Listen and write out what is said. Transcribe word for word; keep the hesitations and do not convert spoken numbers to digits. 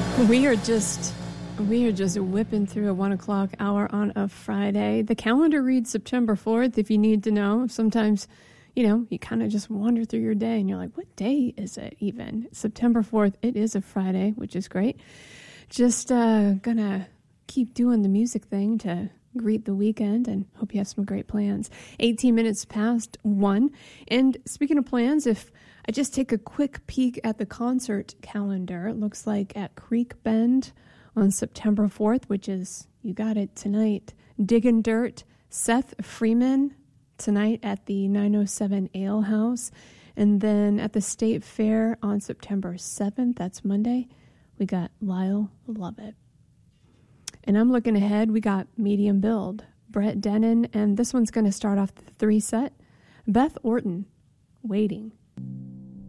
We are just we are just whipping through a one o'clock hour on a Friday. The calendar reads September fourth, if you need to know. Sometimes, you know, you kind of just wander through your day and you're like, what day is it even? September fourth, it is a Friday, which is great. Just uh, gonna keep doing the music thing to greet the weekend and hope you have some great plans. eighteen minutes past one. And speaking of plans, if I just take a quick peek at the concert calendar, it looks like at Creek Bend on September fourth, which is, you got it, tonight, Diggin' Dirt, Seth Freeman tonight at the nine oh seven Ale House. And then at the State Fair on September seventh, that's Monday, we got Lyle Lovett. And I'm looking ahead, we got Medium Build, Brett Dennen, and this one's going to start off the three set. Beth Orton, Waiting.